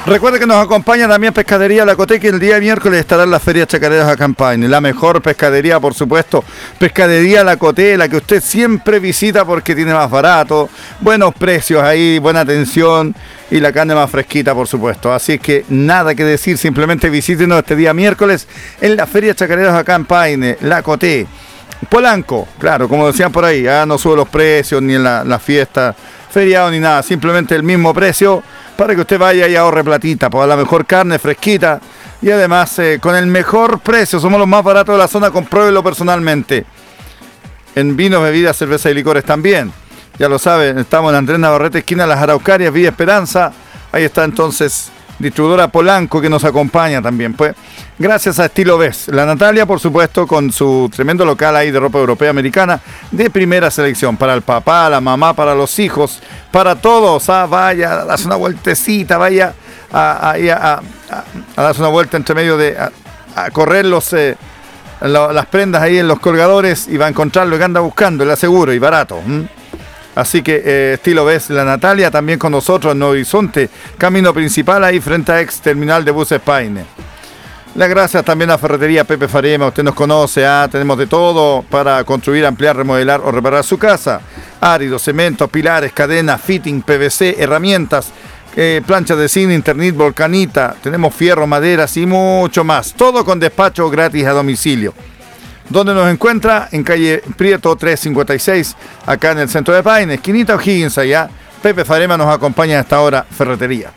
Recuerde que nos acompaña también Pescadería La Coté, que el día miércoles estará en la Feria Chacareros a Campaña. La mejor pescadería, por supuesto, Pescadería La Coté, la que usted siempre visita porque tiene más barato, buenos precios ahí, buena atención y la carne más fresquita, por supuesto. Así que nada que decir, simplemente visítenos este día miércoles en la Feria Chacareros a Campaña, La Coté. Polanco, claro, como decían por ahí, no sube los precios ni en la fiesta, feriado ni nada, simplemente el mismo precio para que usted vaya y ahorre platita, pues la mejor carne fresquita y además con el mejor precio. Somos los más baratos de la zona, compruébelo personalmente. En vinos, bebidas, cerveza y licores también. Ya lo saben, estamos en Andrés Navarrete, esquina Las Araucarias, Villa Esperanza. Ahí está entonces distribuidora Polanco que nos acompaña también. Pues gracias a Estilo Ves. La Natalia, por supuesto, con su tremendo local ahí de ropa europea americana de primera selección. Para el papá, la mamá, para los hijos, para todos. Vaya, darse una vueltecita, vaya a darse una vuelta entre medio de a correr las prendas ahí en los colgadores y va a encontrar lo que anda buscando, le aseguro, y barato. Así que Estilo Ves, la Natalia, también con nosotros en Nuevo Horizonte, camino principal ahí frente a ex terminal de buses Paine. Las gracias también a Ferretería Pepe Farema, usted nos conoce, tenemos de todo para construir, ampliar, remodelar o reparar su casa. Áridos, cementos, pilares, cadenas, fitting, PVC, herramientas, planchas de zinc, internet, volcanita, tenemos fierro, maderas y mucho más. Todo con despacho gratis a domicilio. ¿Dónde nos encuentra? En calle Prieto 356, acá en el centro de Paine, esquinita O'Higgins allá. Pepe Farema nos acompaña a esta hora, ferretería.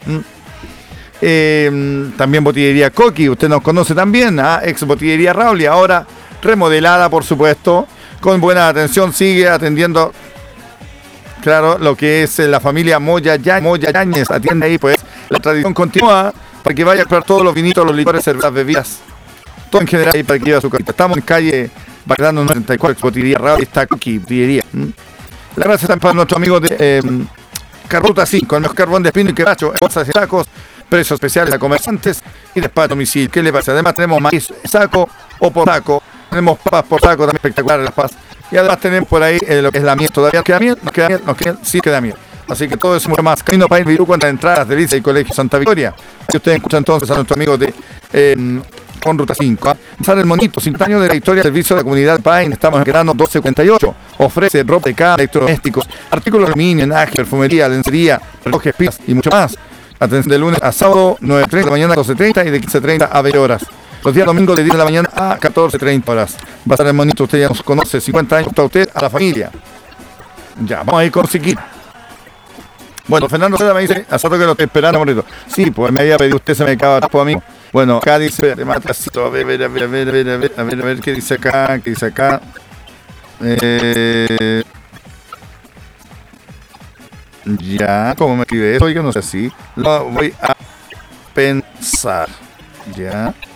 También Botillería Coqui, usted nos conoce también, ex Botillería Rauli, ahora remodelada, por supuesto, con buena atención, sigue atendiendo, claro, lo que es la familia Moya Yáñez, atiende ahí, pues, la tradición continúa, para que vaya a comprar todos los vinitos, los licores, cervezas, bebidas, todo en general, y para que lleve a su casa. Estamos en calle Bagdano 94, Botillería Rauli, está Coqui, Botillería. La gracias también para nuestro amigo de Carruta 5, el mejor carbón de espino y quebracho, bolsas y sacos, precios especiales a comerciantes y despacho a domicilio. ¿Qué le pasa? Además tenemos maíz saco o por saco, tenemos papas por saco también espectaculares las papas. Y además tenemos por ahí lo que es la miel. ¿Todavía queda miel? Sí queda miel. Así que todo eso mucho más. Camino Paine Virú, cuenta de entradas de Lice y Colegio Santa Victoria. Si ustedes escuchan entonces a nuestro amigo de con Ruta 5. Sale el monito, 50 años de la historia del servicio de la comunidad Paine. Estamos en Grano 1248. Ofrece ropa de cama, electrodomésticos, artículos de aluminio, enaje, perfumería, lencería, relojes, pilas y mucho más. Atención de lunes a sábado, 9:30 de la mañana a 12:30 y de 15:30 a 20 horas. Los días domingos de 10 de la mañana a 14:30 horas. Va a estar el monito, usted ya nos conoce, 50 años para usted, a la familia. Ya, vamos a ir con Siquita. Bueno, Fernando Seda me dice, hace rato que lo estoy esperando, monito. Sí, pues me había pedido usted, se me acaba de amigo. Bueno, acá dice, a ver, ¿qué dice acá? ¿Qué dice acá? Ya, ¿cómo me escribe eso? Yo no sé si lo voy a pensar. Ya.